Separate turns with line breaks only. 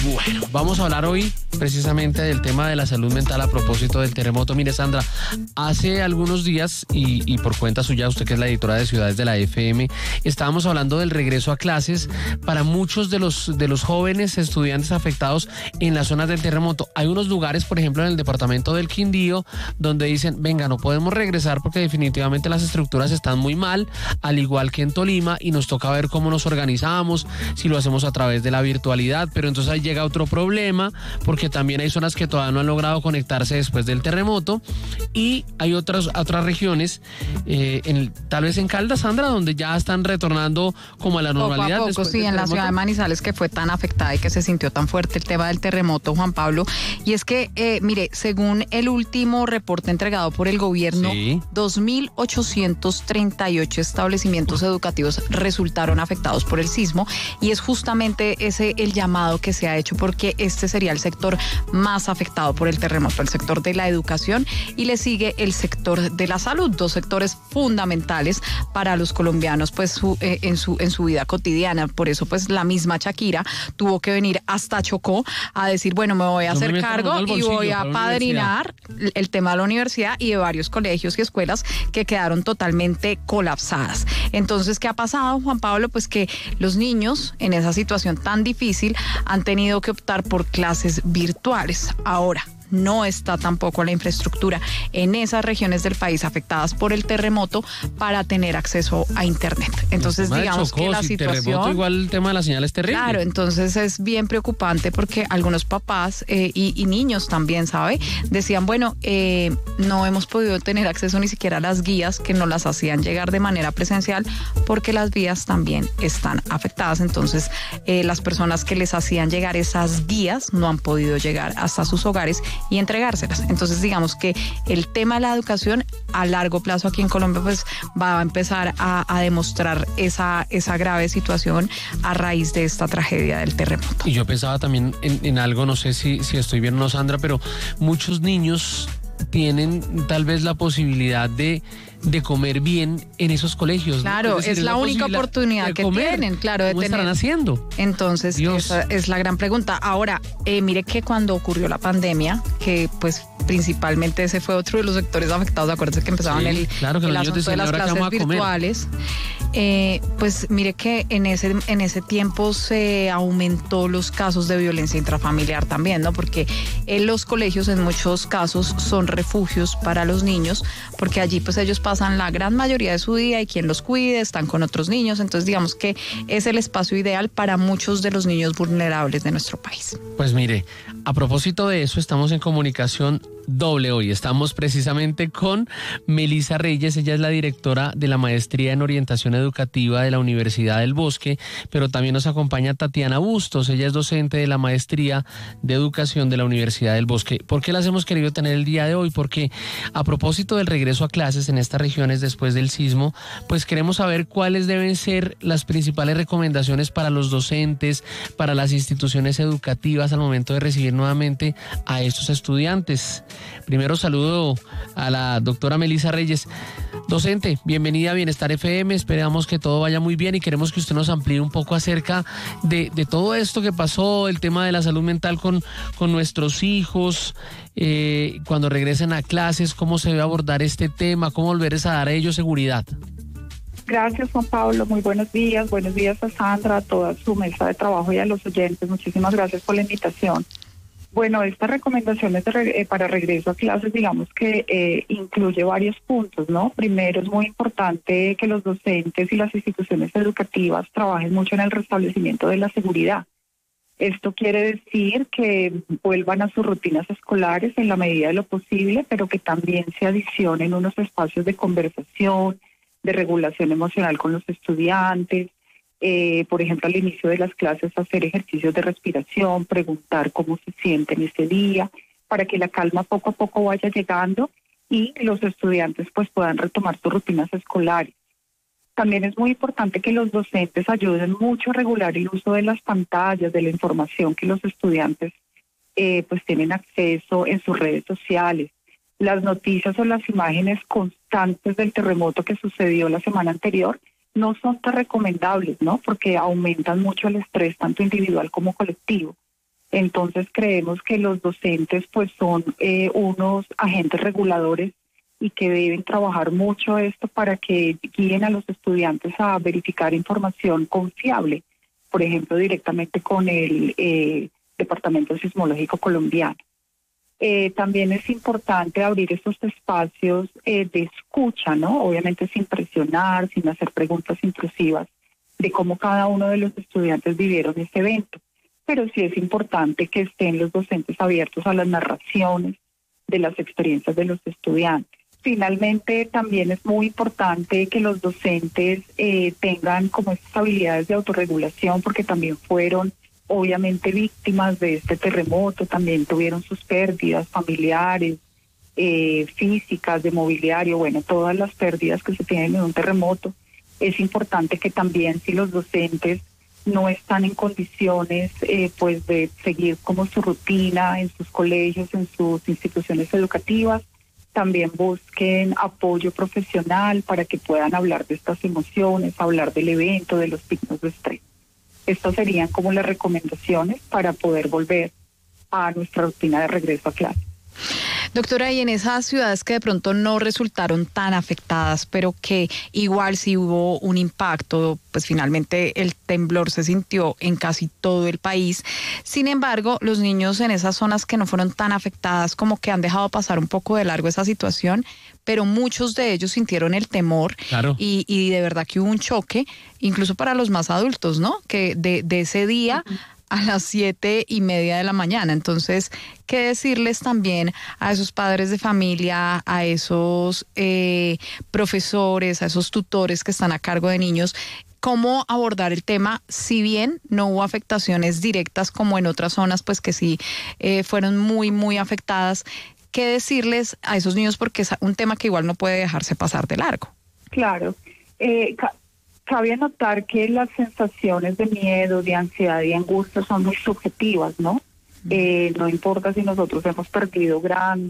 Bueno, vamos a hablar hoy precisamente del tema de la salud mental a propósito del terremoto. Mire, Sandra, hace algunos días, y por cuenta suya, usted que es la editora de Ciudades de la FM, estábamos hablando del regreso a clases para muchos de los jóvenes estudiantes afectados en las zonas del terremoto. Hay unos lugares, por ejemplo, en el departamento del Quindío, donde dicen, venga, no podemos regresar porque definitivamente las estructuras están muy mal, al igual que en Tolima, y nos toca ver cómo nos organizamos, si lo hacemos a través de la virtualidad, pero entonces ahí llega otro problema, porque también hay zonas que todavía no han logrado conectarse después del terremoto, y hay otras regiones, tal vez en Caldas, Sandra, donde ya están retornando como a la normalidad.
Poco a poco, sí, en la ciudad de Manizales, que fue tan afectada y que se sintió tan fuerte el tema del terremoto, Juan Pablo, y es que, mire, según el último reporte entregado por el gobierno, sí, 2.838 establecimientos educativos resultaron afectados por el sismo, y es justamente ese el llamado que se ha hecho, porque este sería el sector más afectado por el terremoto, el sector de la educación, y le sigue el sector de la salud, dos sectores fundamentales para los colombianos, pues en su vida cotidiana. Por eso, pues la misma Shakira tuvo que venir hasta Chocó a decir, bueno, me voy a hacer cargo y voy a padrinar el tema de la universidad y de varios colegios y escuelas que quedaron totalmente colapsadas. Entonces, ¿qué ha pasado, Juan Pablo? Pues que los niños en esa situación tan difícil han tenido que optar por clases virtuales. Ahora, no está tampoco la infraestructura en esas regiones del país afectadas por el terremoto para tener acceso a internet. Entonces, digamos que la situación...
Terremoto, igual el tema de la señal es terrible.
Claro, entonces es bien preocupante porque algunos papás y niños también, ¿sabe? Decían, bueno, no hemos podido tener acceso ni siquiera a las guías que nos las hacían llegar de manera presencial porque las vías también están afectadas. Entonces, las personas que les hacían llegar esas guías no han podido llegar hasta sus hogares y entregárselas. Entonces, digamos que el tema de la educación a largo plazo aquí en Colombia pues va a empezar a demostrar esa grave situación a raíz de esta tragedia del terremoto.
Y yo pensaba también en algo, no sé si estoy bien o no, Sandra, pero muchos niños tienen tal vez la posibilidad de comer bien en esos colegios.
Claro, ¿no? Es decir, es la única oportunidad que tienen, claro, de
¿cómo
tener.
estarán haciendo?
Entonces, esa es la gran pregunta. Ahora, mire que cuando ocurrió la pandemia, que pues principalmente ese fue otro de los sectores afectados, acuérdense que empezaban el asunto de las clases virtuales, pues mire que en ese tiempo se aumentó los casos de violencia intrafamiliar también, ¿no? Porque en los colegios en muchos casos son refugios para los niños, porque allí pues ellos pasan la gran mayoría de su día y quien los cuide, están con otros niños, entonces digamos que es el espacio ideal para muchos de los niños vulnerables de nuestro país.
Pues mire, a propósito de eso, estamos en comunicación doble hoy. Estamos precisamente con Melisa Reyes, ella es la directora de la Maestría en Orientación Educativa de la Universidad del Bosque, pero también nos acompaña Tatiana Bustos, ella es docente de la Maestría de Educación de la Universidad del Bosque. ¿Por qué las hemos querido tener el día de hoy? Porque a propósito del regreso a clases en estas regiones después del sismo, pues queremos saber cuáles deben ser las principales recomendaciones para los docentes, para las instituciones educativas al momento de recibir nuevamente a estos estudiantes. Primero saludo a la doctora Melisa Reyes. Docente, bienvenida a Bienestar FM, esperamos que todo vaya muy bien y queremos que usted nos amplíe un poco acerca de todo esto que pasó, el tema de la salud mental con nuestros hijos, cuando regresen a clases, cómo se debe abordar este tema, cómo volverles a dar a ellos seguridad.
Gracias, Juan Pablo, muy buenos días a Sandra, a toda su mesa de trabajo y a los oyentes, muchísimas gracias por la invitación. Bueno, estas recomendaciones para regreso a clases, digamos que incluye varios puntos, ¿no? Primero, es muy importante que los docentes y las instituciones educativas trabajen mucho en el restablecimiento de la seguridad. Esto quiere decir que vuelvan a sus rutinas escolares en la medida de lo posible, pero que también se adicionen unos espacios de conversación, de regulación emocional con los estudiantes. Por ejemplo, al inicio de las clases hacer ejercicios de respiración, preguntar cómo se sienten ese día, para que la calma poco a poco vaya llegando y los estudiantes pues puedan retomar sus rutinas escolares. También es muy importante que los docentes ayuden mucho a regular el uso de las pantallas, de la información que los estudiantes pues tienen acceso en sus redes sociales. Las noticias o las imágenes constantes del terremoto que sucedió la semana anterior no son tan recomendables, ¿no? Porque aumentan mucho el estrés, tanto individual como colectivo. Entonces creemos que los docentes pues son unos agentes reguladores y que deben trabajar mucho esto para que guíen a los estudiantes a verificar información confiable, por ejemplo, directamente con el Departamento Sismológico Colombiano. También es importante abrir estos espacios de escucha, ¿no? Obviamente sin presionar, sin hacer preguntas intrusivas de cómo cada uno de los estudiantes vivieron este evento. Pero sí es importante que estén los docentes abiertos a las narraciones de las experiencias de los estudiantes. Finalmente, también es muy importante que los docentes tengan como estas habilidades de autorregulación, porque también fueron obviamente víctimas de este terremoto, también tuvieron sus pérdidas familiares, físicas, de mobiliario, bueno, todas las pérdidas que se tienen en un terremoto. Es importante que también, si los docentes no están en condiciones pues de seguir como su rutina en sus colegios, en sus instituciones educativas, también busquen apoyo profesional para que puedan hablar de estas emociones, hablar del evento, de los signos de estrés. Estas serían como las recomendaciones para poder volver a nuestra rutina de regreso a clase.
Doctora, y en esas ciudades que de pronto no resultaron tan afectadas, pero que igual sí hubo un impacto, pues finalmente el temblor se sintió en casi todo el país. Sin embargo, los niños en esas zonas que no fueron tan afectadas, como que han dejado pasar un poco de largo esa situación, pero muchos de ellos sintieron el temor.
Claro.
Y de verdad que hubo un choque, incluso para los más adultos, ¿no? Que de ese día a las 7:30 de la mañana. Entonces, ¿qué decirles también a esos padres de familia, a esos profesores, a esos tutores que están a cargo de niños? ¿Cómo abordar el tema? Si bien no hubo afectaciones directas como en otras zonas, pues que sí fueron muy, muy afectadas, ¿qué decirles a esos niños? Porque es un tema que igual no puede dejarse pasar de largo.
Claro. Cabe notar que las sensaciones de miedo, de ansiedad y angustia son muy subjetivas, ¿no? No importa si nosotros hemos perdido grandes